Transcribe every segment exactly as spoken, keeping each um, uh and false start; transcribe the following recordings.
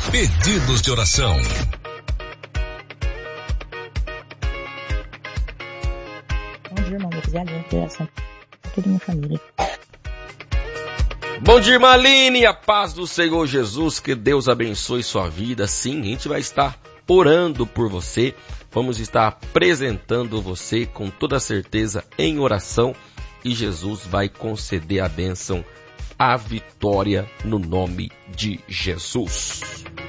Pedidos de oração. Bom dia, irmão. Obrigado pela oração. Toda minha família. Bom dia, irmã Aline, a paz do Senhor Jesus, que Deus abençoe sua vida. Sim, a gente vai estar orando por você, vamos estar apresentando você com toda certeza em oração e Jesus vai conceder a bênção, a vitória no nome de Jesus.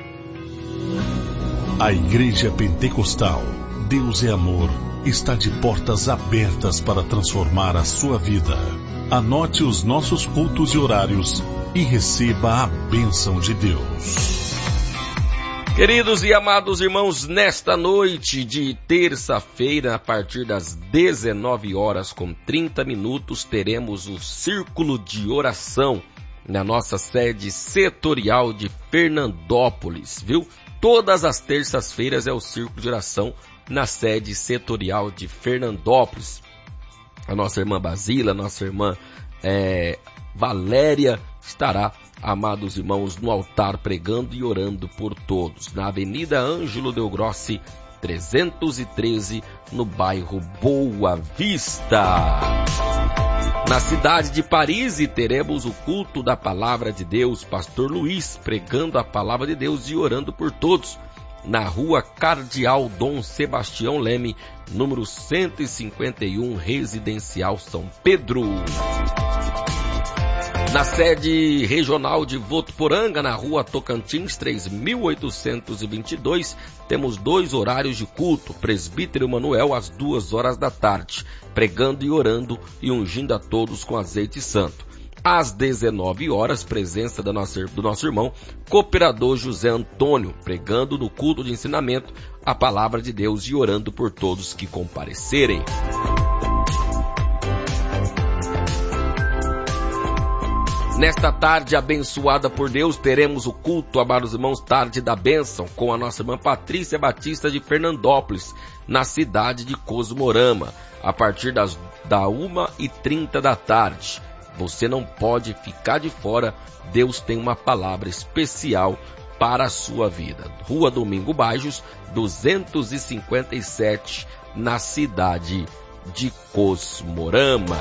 A Igreja Pentecostal, Deus é Amor, está de portas abertas para transformar a sua vida. Anote os nossos cultos e horários e receba a bênção de Deus. Queridos e amados irmãos, nesta noite de terça-feira, a partir das dezenove horas com trinta minutos, teremos o Círculo de Oração na nossa sede setorial de Fernandópolis, viu? Todas as terças-feiras é o Círculo de Oração na sede setorial de Fernandópolis. A nossa irmã Basília, a nossa irmã é, Valéria estará, amados irmãos, no altar pregando e orando por todos, na Avenida Ângelo Del Grossi, trezentos e treze, no bairro Boa Vista. Na cidade de Paris teremos o culto da Palavra de Deus, Pastor Luiz pregando a Palavra de Deus e orando por todos, na rua Cardeal Dom Sebastião Leme, número cento e cinquenta e um, Residencial São Pedro. Na sede regional de Votuporanga, na rua Tocantins, três mil oitocentos e vinte e dois, temos dois horários de culto. Presbítero Manuel, às duas horas da tarde, pregando e orando e ungindo a todos com azeite santo. Às dezenove horas, presença do nosso, do nosso irmão, cooperador José Antônio, pregando no culto de ensinamento a palavra de Deus e orando por todos que comparecerem. Nesta tarde abençoada por Deus, teremos o culto, amados irmãos, tarde da bênção, com a nossa irmã Patrícia Batista de Fernandópolis, na cidade de Cosmorama, a partir das, da uma e trinta da tarde. Você não pode ficar de fora, Deus tem uma palavra especial para a sua vida. Rua Domingo Baixos, duzentos e cinquenta e sete, na cidade de Cosmorama.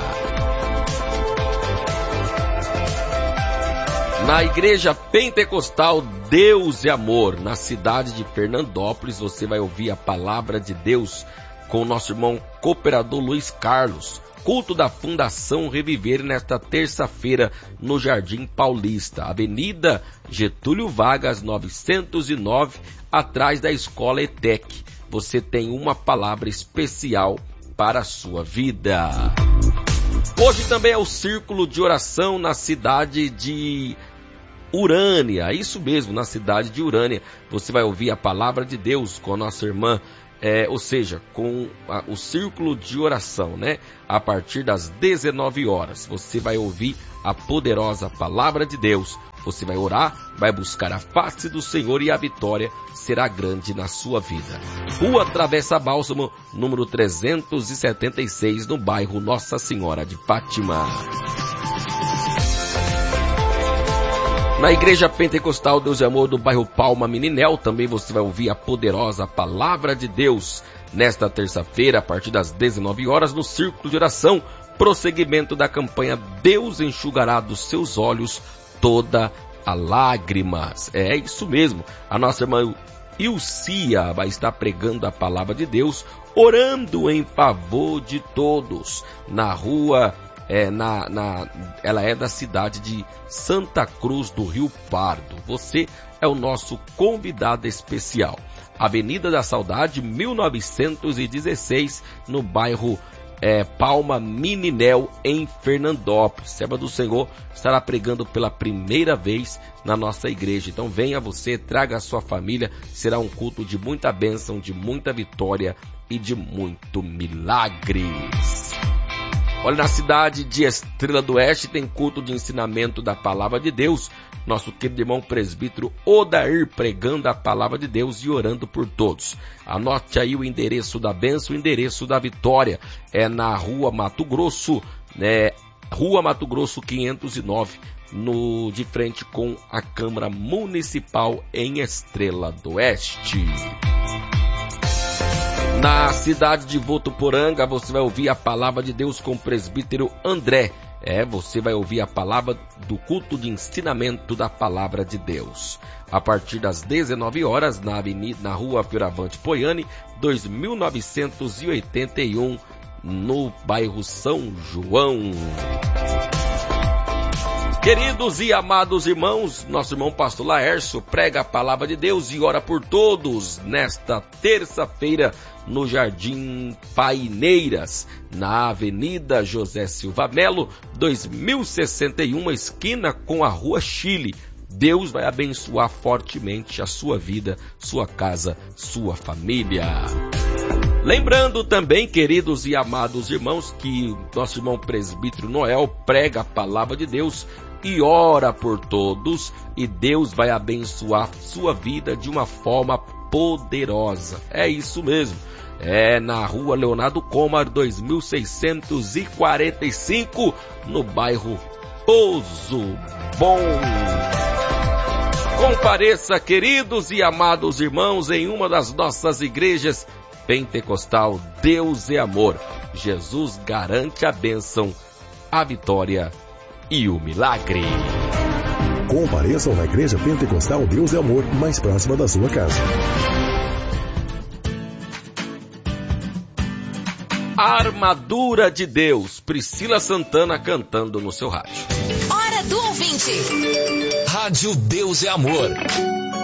Na Igreja Pentecostal Deus é Amor, na cidade de Fernandópolis, você vai ouvir a palavra de Deus com o nosso irmão cooperador Luiz Carlos. Culto da Fundação Reviver nesta terça-feira no Jardim Paulista, Avenida Getúlio Vargas, novecentos e nove, atrás da Escola E T E C. Você tem uma palavra especial para a sua vida. Hoje também é o Círculo de Oração na cidade de Urânia, isso mesmo, na cidade de Urânia. Você vai ouvir a palavra de Deus com a nossa irmã, é, ou seja, com a, o Círculo de Oração, né? A partir das dezenove horas, você vai ouvir a poderosa palavra de Deus. Você vai orar, vai buscar a face do Senhor e a vitória será grande na sua vida. Rua Travessa Bálsamo, número trezentos e setenta e seis, no bairro Nossa Senhora de Fátima. Na Igreja Pentecostal Deus é Amor do bairro Palma Meninel, também você vai ouvir a poderosa palavra de Deus nesta terça-feira, a partir das dezenove horas, no Círculo de Oração, prosseguimento da campanha Deus enxugará dos seus olhos toda a lágrimas. É isso mesmo, a nossa irmã Ilcia vai estar pregando a palavra de Deus, orando em favor de todos, na rua, é, na, na, ela é da cidade de Santa Cruz do Rio Pardo. Você é o nosso convidado especial. Avenida da Saudade, mil novecentos e dezesseis, no bairro É, Palma Meninel, em Fernandópolis. Serva do Senhor estará pregando pela primeira vez na nossa igreja. Então venha você, traga a sua família. Será um culto de muita bênção, de muita vitória e de muito milagres. Olha, na cidade de Estrela do Oeste tem culto de ensinamento da palavra de Deus. Nosso querido irmão presbítero Odair pregando a palavra de Deus e orando por todos. Anote aí o endereço da bênção, o endereço da vitória. É na Rua Mato Grosso, né? Rua Mato Grosso quinhentos e nove, no, de frente com a Câmara Municipal em Estrela do Oeste. Na cidade de Votuporanga, você vai ouvir a palavra de Deus com o presbítero André. É, você vai ouvir a palavra do culto de ensinamento da palavra de Deus. A partir das dezenove horas, na avenida, na rua Fioravante Poiani, dois mil novecentos e oitenta e um, no bairro São João. Queridos e amados irmãos, nosso irmão pastor Laércio prega a palavra de Deus e ora por todos nesta terça-feira no Jardim Paineiras, na Avenida José Silva Melo, dois mil e sessenta e um, esquina com a Rua Chile. Deus vai abençoar fortemente a sua vida, sua casa, sua família. Lembrando também, queridos e amados irmãos, que nosso irmão presbítero Noel prega a palavra de Deus e ora por todos, e Deus vai abençoar sua vida de uma forma poderosa. É isso mesmo. É na rua Leonardo Comar, dois mil seiscentos e quarenta e cinco, no bairro Pouso Bom. Compareça, queridos e amados irmãos, em uma das nossas igrejas pentecostal. Deus é amor. Jesus garante a bênção, a vitória e o milagre. Compareçam na Igreja Pentecostal Deus é Amor, mais próxima da sua casa. Armadura de Deus, Priscila Santana cantando no seu rádio. Hora do ouvinte. Rádio Deus é Amor.